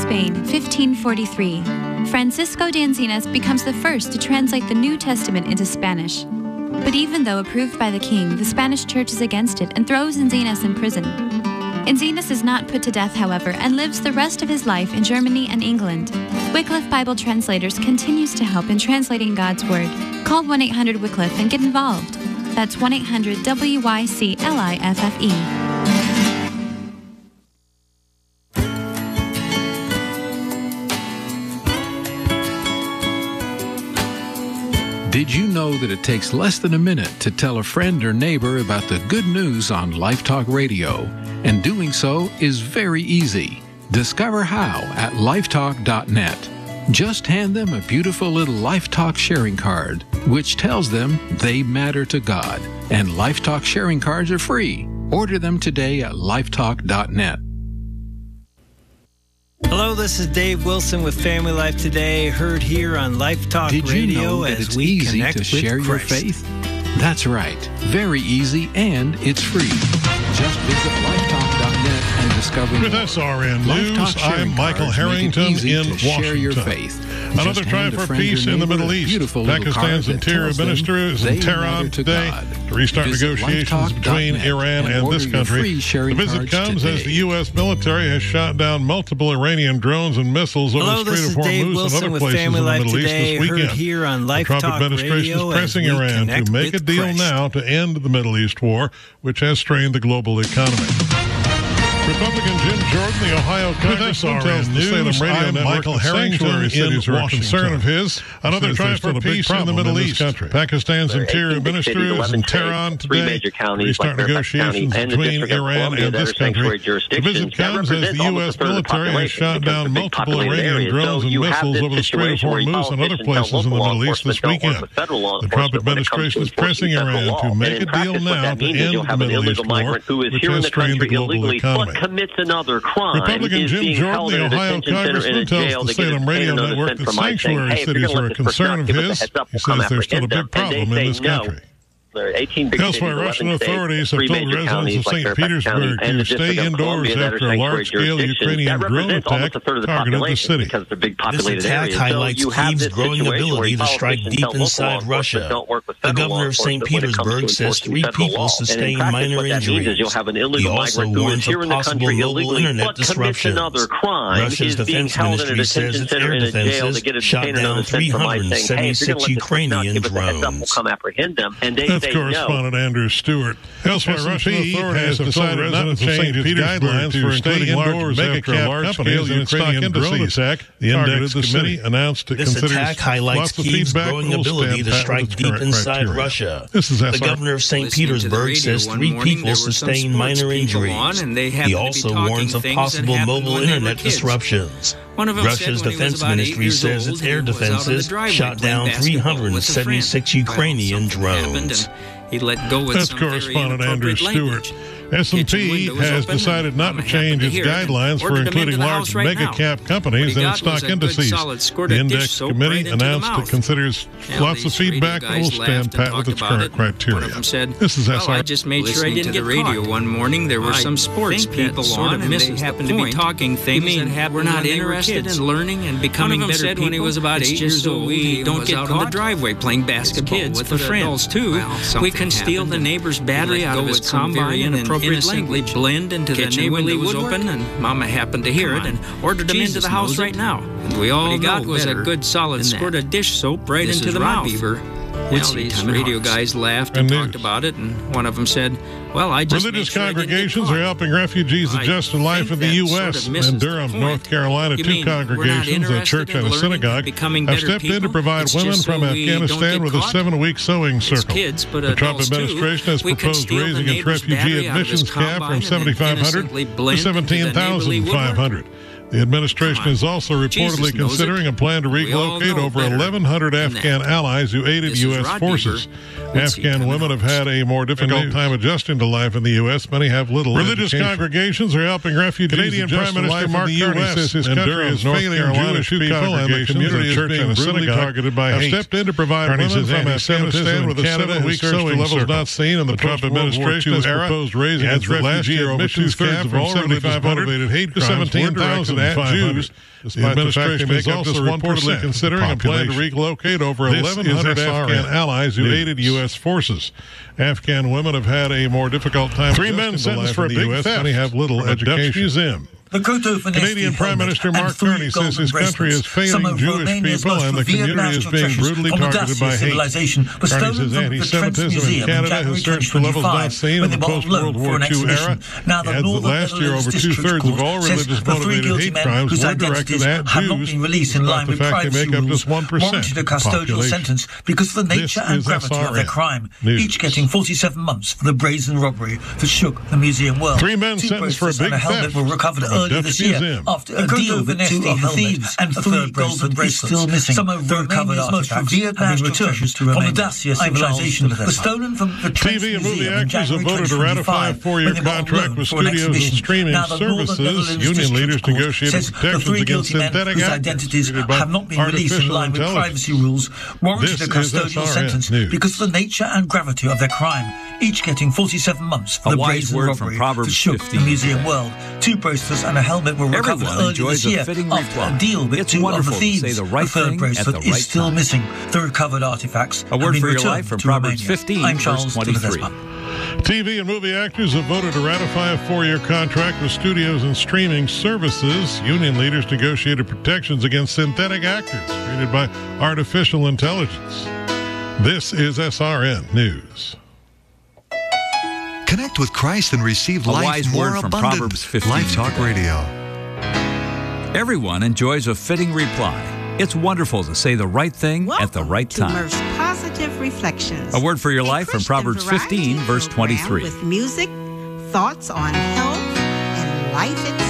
Spain, 1543. Francisco de Enzinas becomes the first to translate the New Testament into Spanish. But even though approved by the king, the Spanish church is against it and throws Enzinas in prison. Enzinas is not put to death, however, and lives the rest of his life in Germany and England. Wycliffe Bible Translators continues to help in translating God's Word. Call 1-800-WYCLIFFE and get involved. That's 1-800-WYCLIFFE. Did you know that it takes less than a minute to tell a friend or neighbor about the good news on Life Talk Radio? And doing so is very easy. Discover how at lifetalk.net. Just hand them a beautiful little Life Talk sharing card, which tells them they matter to God. And Life Talk sharing cards are free. Order them today at lifetalk.net. Hello, this is Dave Wilson with Family Life Today, heard here on Life Talk Radio. Did you know that it's easy to share your faith? That's right. Very easy, and it's free. Just visit lifetalk.net and discover With more. SRN News, I'm Michael Harrington in Washington. Share your faith. Another try for peace in the Middle East. Pakistan's interior minister is in Tehran today to restart negotiations between Iran and this country. The visit comes as the U.S. military has shot down multiple Iranian drones and missiles over the Strait of Hormuz and other places in the Middle East this weekend. The Trump administration is pressing Iran to make a deal now to end the Middle East war, which has strained the global economy. Republican Jim Jordan, the Ohio congressman, tells the Salem Radio Network Michael Harrington in Washington. Concern of his, another try for peace in the Middle East. Pakistan's interior minister is in Tehran today to restart negotiations between Iran and this country. The visit comes as the U.S. military has shot down multiple Iranian drones and missiles over the Strait of Hormuz and other places in the Middle East this weekend. The Trump administration is pressing Iran to make a deal now to end the Middle East war, which has strained the global economy. Commits another crime. Republican Jim Jordan, the Ohio congressman, tells the Salem Radio Network that sanctuary cities are a concern of his. He says there's still a big problem in this country. Elsewhere, Russian authorities have told residents of St. Petersburg to stay indoors after a large-scale Ukrainian drone attack targeted the city. This attack highlights Kyiv's growing ability to strike deep inside Russia. The governor of St. Petersburg says 3 people sustained minor injuries. He also warns of possible global internet disruptions. Russia's defense ministry says its air defenses shot down 376 Ukrainian drones. That's correspondent Andrew Stewart. Elsewhere, Russian authorities have decided not to change its guidelines for staying indoors after a large-scale Ukrainian drone attack. The Index Committee announced it considers attack highlights Kyiv's growing ability to strike deep inside Russia. The governor of St. Petersburg says 3 people sustained minor injuries. He also warns of possible mobile internet disruptions. Russia's defense ministry says its air defenses shot down 376 Ukrainian drones. That's correspondent Andrew Stewart. S&P has decided not to change its guidelines for including large mega-cap companies in its stock indices. The Index Committee announced it considers lots of feedback that will stand pat with its current criteria. This is SR. I just made sure I didn't get radio one morning. There were some sports people on, and they happened to be talking things that happened. We're not interested in learning and becoming better people. When he was about 8 years old, we don't get in the driveway playing basketball with the friends too. We can steal the neighbor's battery out of his combine and innocently blend into the neighborly woodwork. And Mama happened to hear it and ordered him into the house right now. And we all got was a good solid squirt of dish soap right into the mouth. Now these radio guys laughed and talked about it, and one of them said, well, I just religious congregations are helping refugees adjust to life in the U.S. In Durham, North Carolina, 2 congregations, a church and a synagogue, have stepped in to provide women from Afghanistan with a 7-week sewing circle. The Trump administration has proposed raising its refugee admissions cap from $7,500 to $17,500. The administration is also reportedly considering a plan to relocate over 1,100 Afghan allies who aided U.S. forces. Afghan women have had a more difficult time adjusting to life in the U.S. Many have little religious congregations are helping refugees. Canadian Prime Minister Mark Carney says his country is failing Jewish people and the community church and a synagogue targeted by hate. Have stepped in to provide women from Afghanistan with a 7-week sewing circle not seen in the Trump administration has proposed raising its refugee admissions cap from $7,500 to $17,500. at Jews. The administration is also reportedly considering a plan to relocate over 1,100 Afghan allies who aided U.S. forces. Afghan women have had a more difficult time. 3 men sentenced for a big theft. Many have little education. Museum. Canadian Prime Minister Mark Carney says his country is failing Jewish people and the community is being brutally targeted by hate. Carney says anti-Semitism in Canada has surged to levels not seen in the post-World War II era. He adds that last year over two-thirds of all religious-motivated hate crimes were directed at Jews, despite the fact they make up just 1% of population. Because of the nature and gravity of their crime, each getting 47 months for the brazen robbery that shook the museum world. 3 men sentenced for a big theft. Were recovered earlier this year after a deal with 2 of the thieves and 3 golden bracelets still missing. Some of Romania's most revered national treasures from the Dacia civilization were stolen from the TV and movie actors have voted to ratify a 4-year contract with studios and streaming services. Union leaders negotiated protections against synthetic whose identities have not been released in line with privacy rules warranted a custodial sentence because of the nature and gravity of their crime, each getting 47 months for the brazen robbery that shook the museum world. 2 bracelets and a helmet were recovered earlier this year after a deal with 2 of the thieves. The 3rd bracelet is still missing. The recovered artifacts have been returned from Proverbs 15, I'm Charles verse 23. TV and movie actors have voted to ratify a 4-year contract with studios and streaming services. Union leaders negotiated protections against synthetic actors created by artificial intelligence. This is SRN News. Connect with Christ and receive life more abundant. Life Talk Radio. Everyone enjoys a fitting reply. It's wonderful to say the right thing at the right time. Welcome to Murph's Positive Reflections. A word for your life from Proverbs 15, verse 23. With music, thoughts on health, and life itself.